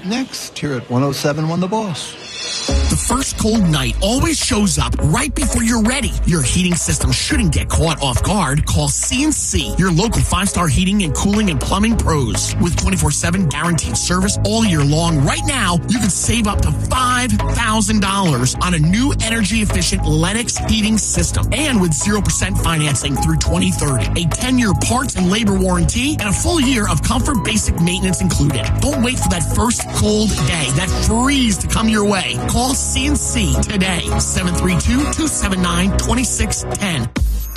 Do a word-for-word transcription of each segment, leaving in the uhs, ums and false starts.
next here at one oh seven point one The Boss. The first cold night always shows up right before you're ready. Your heating system shouldn't get caught off guard. Call C and C, your local five-star heating and cooling and plumbing pros. With twenty-four seven guaranteed service all year long, right now, you can save up to five thousand dollars on a new energy-efficient Lennox heating system. And with zero percent financing through twenty thirty. A ten-year parts and labor warranty and a full year of comfort basic maintenance included. Don't wait for that first cold day, that freeze to come your way. Call C and C today, seven three two, two seven nine, two six one zero.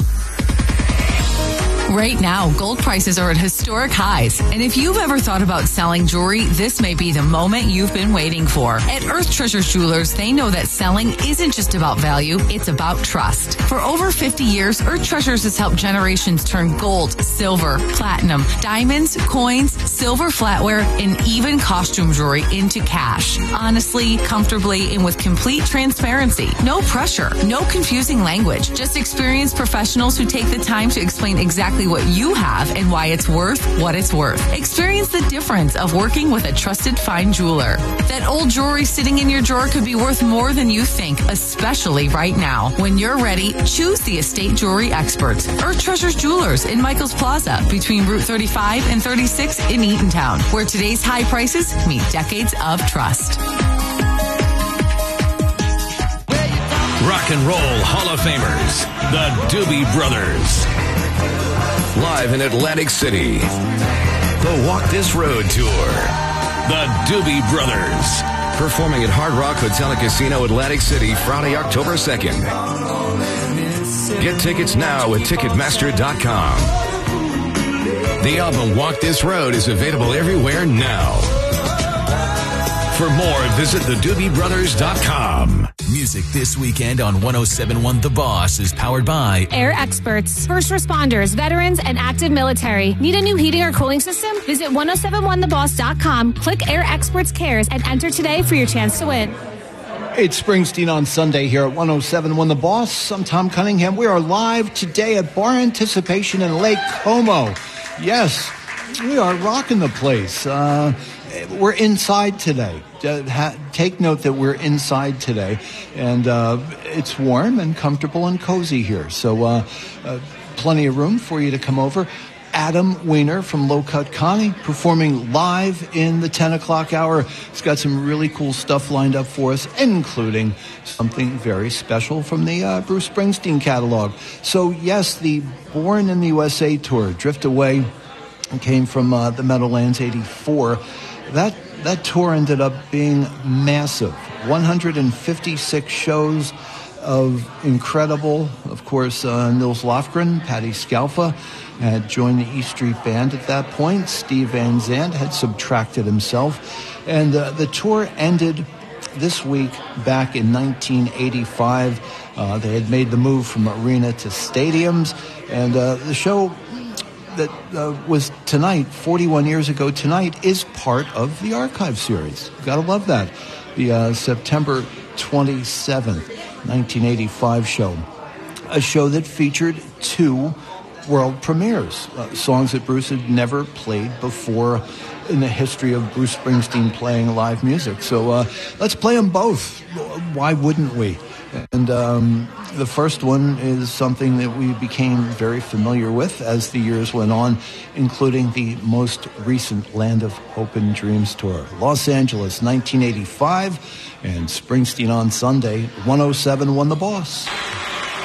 Right now, gold prices are at historic highs. And if you've ever thought about selling jewelry, this may be the moment you've been waiting for. At Earth Treasures Jewelers, they know that selling isn't just about value, it's about trust. For over fifty years, Earth Treasures has helped generations turn gold, silver, platinum, diamonds, coins, silver flatware, and even costume jewelry into cash. Honestly, comfortably, and with complete transparency. No pressure, no confusing language. Just experienced professionals who take the time to explain exactly what you have and why it's worth what it's worth. Experience the difference of working with a trusted fine jeweler. That old jewelry sitting in your drawer could be worth more than you think, especially right now. When you're ready, choose the estate jewelry experts. Earth Treasures Jewelers in Michaels Plaza between Route thirty-five and thirty-six in Eatontown, where today's high prices meet decades of trust. Rock and Roll Hall of Famers, the Doobie Brothers. Live in Atlantic City, the Walk This Road Tour. The Doobie Brothers, performing at Hard Rock Hotel and Casino, Atlantic City, Friday, October second. Get tickets now at Ticketmaster dot com. The album Walk This Road is available everywhere now. For more, visit the doobie brothers dot com. Music this weekend on one oh seven point one The Boss is powered by Air Experts, first responders, veterans, and active military. Need a new heating or cooling system? Visit one oh seven point one the boss dot com, click Air Experts Cares, and enter today for your chance to win. It's Springsteen on Sunday here at one oh seven point one The Boss. I'm Tom Cunningham. We are live today at Bar Anticipation in Lake Como. Yes, we are rocking the place. Uh, we're inside today. Uh, ha- take note that we're inside today, and uh, it's warm and comfortable and cozy here. So uh, uh, plenty of room for you to come over. Adam Weiner from Low Cut Connie performing live in the ten o'clock hour. He's got some really cool stuff lined up for us, including something very special from the uh, Bruce Springsteen catalog. So yes, the Born in the U S A tour, Drift Away, came from uh, the Meadowlands eighty-four. That that tour ended up being massive. one hundred fifty-six shows of incredible, of course, uh, Nils Lofgren, Patti Scialfa had joined the E Street Band at that point. Steve Van Zandt had subtracted himself. And uh, the tour ended this week back in nineteen eighty-five. Uh, they had made the move from arena to stadiums. And uh, the show that uh, was tonight, forty-one years ago tonight, is part of the archive series. Gotta love that. The uh, September twenty-seventh, nineteen eighty-five show. A show that featured two world premieres, uh, songs that Bruce had never played before in the history of Bruce Springsteen playing live music. So uh, let's play them both. Why wouldn't we? And um, the first one is something that we became very familiar with as the years went on, including the most recent Land of Hope and Dreams tour. Los Angeles, nineteen eighty-five, and Springsteen on Sunday, one oh seven point one The Boss.